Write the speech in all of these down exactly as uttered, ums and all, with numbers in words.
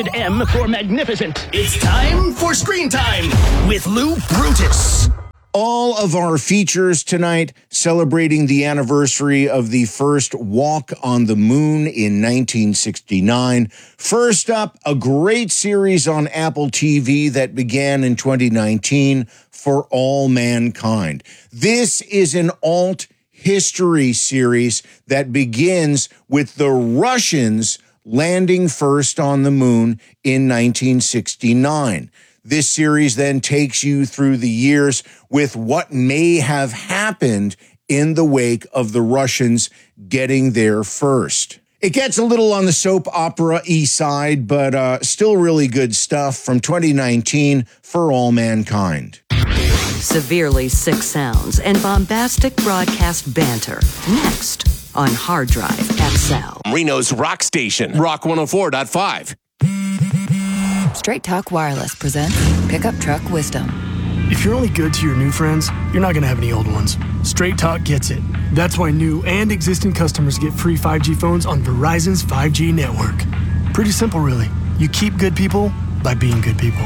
Rated M for magnificent. It's time for Screen Time with Lou Brutus. All of our features tonight celebrating the anniversary of the first walk on the moon in nineteen sixty-nine. First up, a great series on Apple T V that began in twenty nineteen, For All Mankind. This is an alt history series that begins with the Russians landing first on the moon in nineteen sixty-nine. This series then takes you through the years with what may have happened in the wake of the Russians getting there first. It gets a little on the soap opera-y side, but uh, still really good stuff from twenty nineteen, For All Mankind. Severely sick sounds and bombastic broadcast banter. Next on Hard Drive X L. Reno's rock station, Rock one oh four point five. Straight Talk Wireless presents Pickup Truck Wisdom. If you're only good to your new friends, you're not going to have any old ones. Straight Talk gets it. That's why new and existing customers get free five G phones on Verizon's five G network. Pretty simple, really. You keep good people by being good people.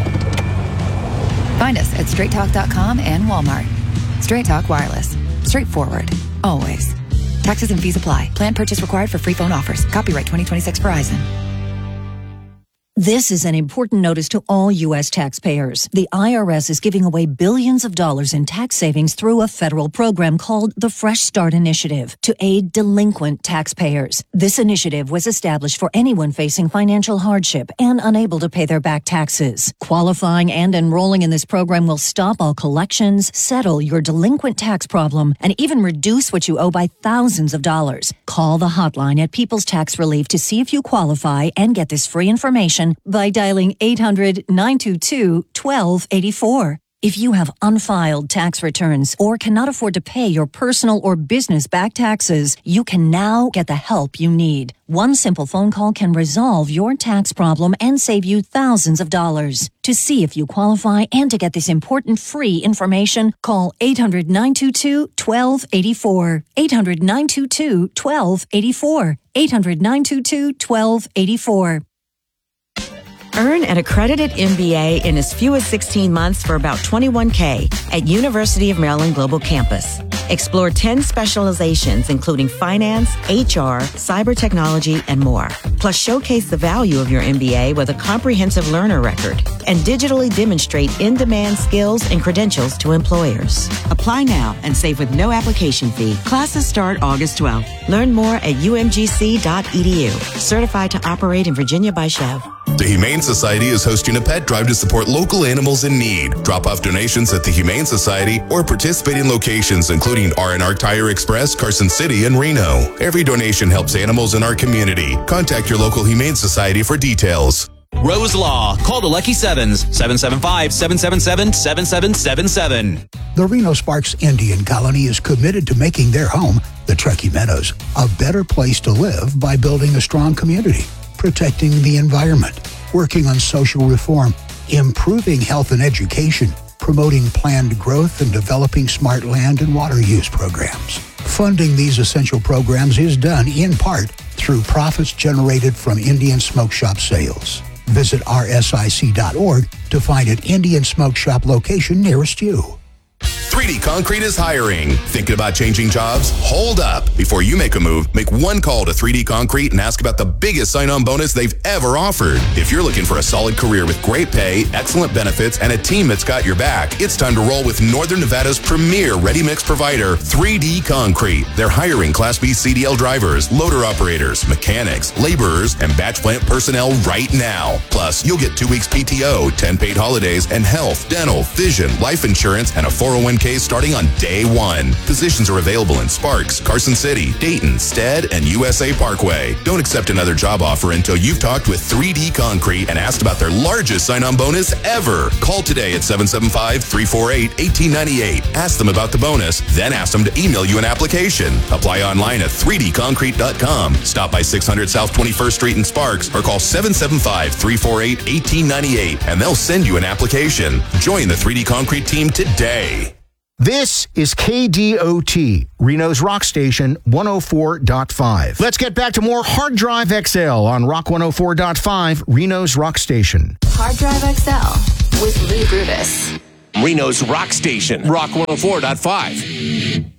Find us at straight talk dot com and Walmart. Straight Talk Wireless. Straightforward. Always. Taxes and fees apply. Plan purchase required for free phone offers. Copyright twenty twenty-six Verizon. This is an important notice to all U S taxpayers. The I R S is giving away billions of dollars in tax savings through a federal program called the Fresh Start Initiative to aid delinquent taxpayers. This initiative was established for anyone facing financial hardship and unable to pay their back taxes. Qualifying and enrolling in this program will stop all collections, settle your delinquent tax problem, and even reduce what you owe by thousands of dollars. Call the hotline at People's Tax Relief to see if you qualify and get this free information by dialing eight hundred, nine two two, one two eight four. If you have unfiled tax returns or cannot afford to pay your personal or business back taxes, you can now get the help you need. One simple phone call can resolve your tax problem and save you thousands of dollars. To see if you qualify and to get this important free information, call eight hundred, nine two two, one two eight four. eight hundred, nine two two, one two eight four. eight hundred, nine two two, one two eight four. Earn an accredited M B A in as few as sixteen months for about twenty-one thousand dollars at University of Maryland Global Campus. Explore ten specializations, including finance, H R, cyber technology, and more. Plus, showcase the value of your M B A with a comprehensive learner record and digitally demonstrate in-demand skills and credentials to employers. Apply now and save with no application fee. Classes start August twelfth. Learn more at u m g c dot e d u. Certified to operate in Virginia by Chev. The Humane Society is hosting a pet drive to support local animals in need. Drop off donations at the Humane Society or participating locations including R and R Tire Express, Carson City, and Reno. Every donation helps animals in our community. Contact your local Humane Society for details. Rose Law. Call the Lucky Sevens, seven seven five, seven seven seven, seven seven seven seven. The Reno Sparks Indian Colony is committed to making their home, the Truckee Meadows, a better place to live by building a strong community, protecting the environment, working on social reform, improving health and education, promoting planned growth, and developing smart land and water use programs. Funding these essential programs is done in part through profits generated from Indian smoke shop sales. Visit r s i c dot org to find an Indian smoke shop location nearest you. three D Concrete is hiring. Thinking about changing jobs? Hold up. Before you make a move, make one call to three D Concrete and ask about the biggest sign-on bonus they've ever offered. If you're looking for a solid career with great pay, excellent benefits, and a team that's got your back, it's time to roll with Northern Nevada's premier ready-mix provider, three D Concrete. They're hiring Class B C D L drivers, loader operators, mechanics, laborers, and batch plant personnel right now. Plus, you'll get two weeks P T O, ten paid holidays, and health, dental, vision, life insurance, and a four oh one k starting on day one. Positions are available in Sparks, Carson City, Dayton, Stead, and U S A Parkway. Don't accept another job offer until you've talked with three D Concrete and asked about their largest sign-on bonus ever. Call today at seven seven five, three four eight, one eight nine eight. Ask them about the bonus, then ask them to email you an application. Apply online at three d concrete dot com. Stop by six hundred South twenty-first Street in Sparks or call seven seven five, three four eight, one eight nine eight and they'll send you an application. Join the three D Concrete team today. This is K D O T, Reno's Rock Station one oh four point five. Let's get back to more Hard Drive X L on Rock one oh four point five, Reno's Rock Station. Hard Drive X L with Lou Brutus. Reno's Rock Station, Rock one oh four point five.